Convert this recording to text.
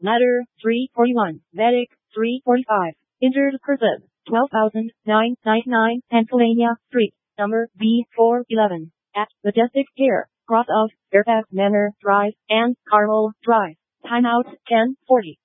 Ladder, 341. Vedic, 345. Injured person, 12,999 Pennsylvania Street, number B411. At Majestic Pier, cross of Fairfax Manor Drive and Carmel Drive. Timeout 10:40.